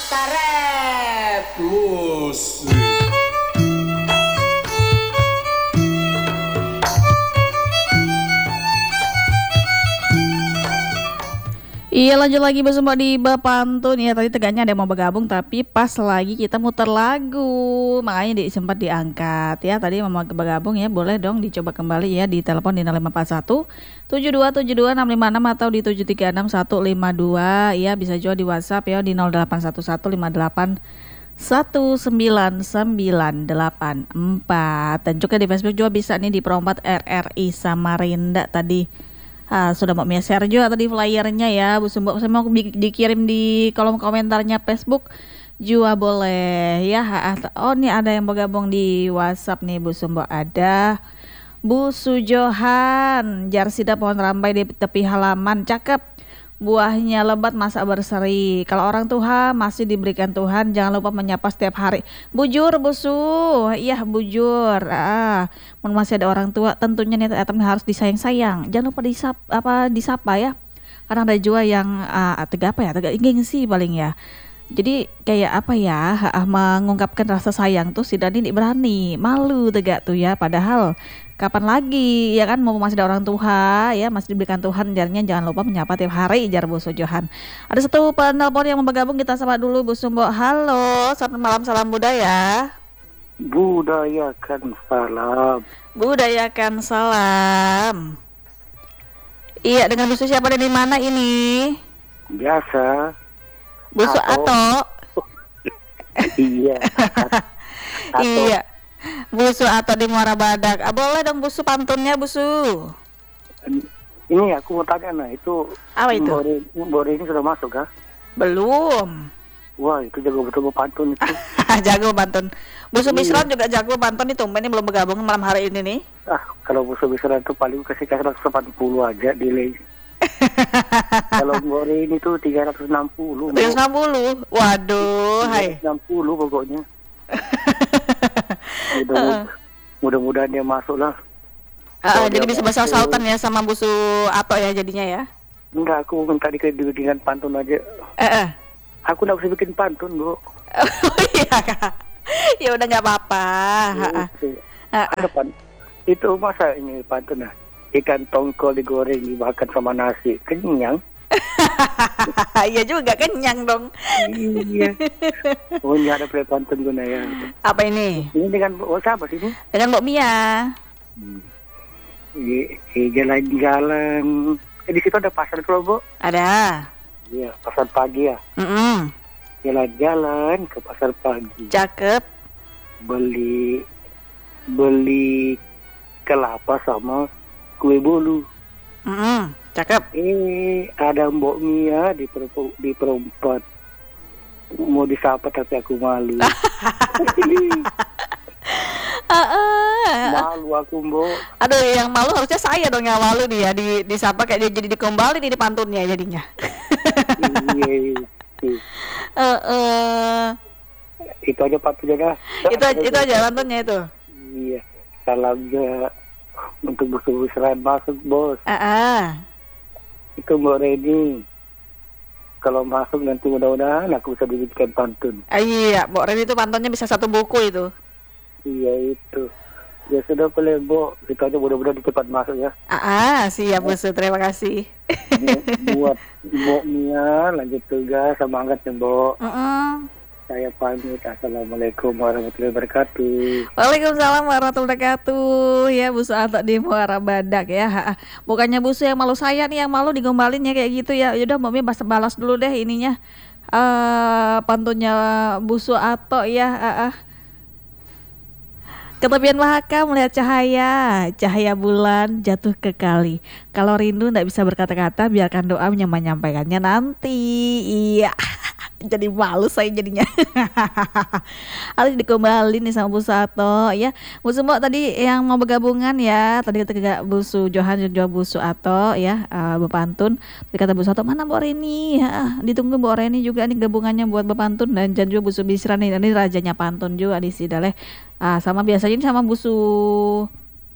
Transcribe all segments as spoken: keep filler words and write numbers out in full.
Karep musik. Iya, lanjut lagi bersama di Bapantun ya. Tadi tegaknya ada yang mau bergabung tapi pas lagi kita muter lagu makanya di, sempat diangkat ya. Tadi mau bergabung ya, boleh dong dicoba kembali ya di telepon di nol lima empat satu tujuh dua tujuh dua enam lima enam atau di tujuh tiga enam satu lima dua ya. Bisa juga di WhatsApp ya di nol delapan satu satu lima delapan satu sembilan sembilan delapan empat dan juga di Facebook juga bisa nih di Perompat R R I Samarinda tadi. Ah, sudah mau share juga tadi flyernya ya Bu Sumbo, saya mau di- dikirim di kolom komentarnya Facebook juga boleh ya. Ah, oh nih ada yang bergabung di WhatsApp nih Bu Sumbo, ada Bu Sujohan, Jarsida pohon rambai di tepi halaman, cakep. Buahnya lebat masa berseri. Kalau orang tua masih diberikan Tuhan, jangan lupa menyapa setiap hari. Bujur busu, iya bujur. Ah, mun masih ada orang tua, tentunya nih teman harus disayang-sayang. Jangan lupa disap, apa disapa ya. Karena ada juga yang ah, tegak apa ya, tegak gengsi paling ya. Jadi kayak apa ya, ah, mengungkapkan rasa sayang tuh si Dani berani, malu tegak tuh ya. Padahal kapan lagi ya kan, mau masih ada orang tua ya, masih diberikan Tuhan, jarnya jangan lupa menyapa tiap hari, jar Bu Sujohan. Ada satu penelpon yang mau bergabung, kita sapa dulu Bu Sumbo. Halo, selamat malam, salam budaya. Budayakan salam. Budayakan salam. Iya, dengan Bu Su siapa dan di mana ini? Biasa. Bu Su Ato. Iya. Atau Iya. Busu atau di Muara Badak. Ah, boleh dong busu pantunnya busu. ini aku mau tanya, nah itu Apa itu? Bore, Bore ini sudah masuk kah? Belum. Wah, itu jago betul pantun itu. Jago pantun. Busu Iya. Misron juga jago pantun itu. Ini belum bergabung malam hari ini nih. Ah, kalau musuh bisa itu paling kasih kasih seratus delapan puluh aja delay. Kalau Bore ini tuh tiga ratus enam puluh. tiga ratus enam puluh. Waduh, hai. enam puluh pokoknya. Mudah, mudah-mudahan dia masuk lah. Ah, Kalau jadi dia bisa masuk- bahasa sautan ya sama busu Ato ya jadinya ya. Enggak, aku minta dibikinkan pantun aja. Eh, eh. Aku nggak bisa bikin pantun, Bu. Oh iya Kak. Ya udah nggak apa-apa. Ah, ah. Itu. Ah, ah. Ada pan- itu masa ini pantun nah. Ikan tongkol digoreng dimakan sama nasi. Kenyang. Iya juga kenyang dong. Iya. Oh, ini ada play pantun guna ya. Apa ini? Ini dengan oh, siapa sih ini? Dengan Mbok Mia. Hmm. Di, di jalan-jalan. Eh, di situ ada pasar kalau, Bu. Ada. Iya, pasar pagi ya. Mm-mm. Jalan-jalan ke pasar pagi. Cakep. Beli beli kelapa sama kue bolu. Mm-mm. Cakep. Eh, ada Mbok Mia di per- di perempat. Mau disapa tapi aku malu. Ah, ah. Malu aku, Mbok. Aduh, yang malu harusnya saya dong yang malu nih ya, di disapa kayak dia jadi dikembali nih di pantunnya jadinya. Iya, itu. Eh, eh. Itu aja patutnya dah. itu itu aja pantunnya itu. Iya. Salamnya untuk besar-besaran masuk, Bos. Ah, ah. Itu Mbak Reni. Kalau masuk nanti mudah-mudahan aku bisa dibikin pantun. Ah, iya, Mbok Ren itu pantunnya bisa satu buku itu. Iya itu. Ya sudah boleh, Bo. Kita aja mudah-mudahan cepat masuk ya. Ah, ah, siap Busu, terima kasih. Bu- Buat Mbok Mia lanjut tugas, semangat ya, Bo. Mm-mm. Saya pamit. Assalamualaikum warahmatullahi wabarakatuh. Waalaikumsalam warahmatullahi wabarakatuh. Ya Busu Ato di Muara Badak ya. Ha, bukannya Busu yang malu, saya nih yang malu digombalin ya kayak gitu ya. Yaudah Mbak Mia balas, balas dulu deh ininya. Eh pantunnya Busu Ato ya. Ah, ah. Ketepian Mahaka melihat cahaya, cahaya bulan jatuh ke kali. Kalau rindu tidak bisa berkata-kata, biarkan doa menyampaikannya nanti. Iya, jadi malu saya jadinya. Harus dikembali nih sama Bu Sato ya. Bu Sumo tadi yang mau bergabungan ya. Tadi kata Bu Su Johan dan juga Bu Suato ya, uh, Bepantun. Tadi kata Bu Sato, mana Bu Reni? Ya, ditunggu Bu Reni juga nih gabungannya buat Bepantun, dan dan juga Bu Su Bisra nih. Ini rajanya pantun juga di Sidaleh. Ah, sama biasanya ini sama Bu Su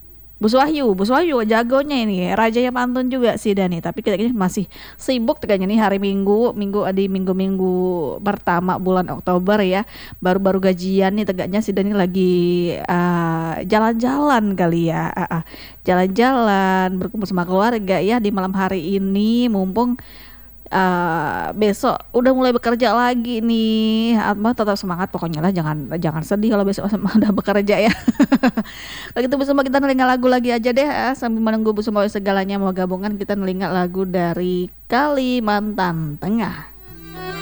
Bus Wahyu, Bus Wahyu jagonya ini, rajanya pantun juga sih Dani. Tapi kayaknya masih sibuk kayaknya nih hari Minggu, Minggu di minggu-minggu pertama bulan Oktober ya. Baru-baru gajian nih tegaknya si Dani lagi uh, jalan-jalan kali ya. Uh, uh, jalan-jalan, berkumpul sama keluarga ya di malam hari ini mumpung Uh, besok udah mulai bekerja lagi nih. Atma tetap semangat pokoknya lah, jangan jangan sedih kalau besok udah bekerja ya. Kalau gitu Bu Sumba kita nelinga lagu lagi aja deh ya. Sambil menunggu Bu Sumba segalanya mau gabungan, kita nelinga lagu dari Kalimantan Tengah.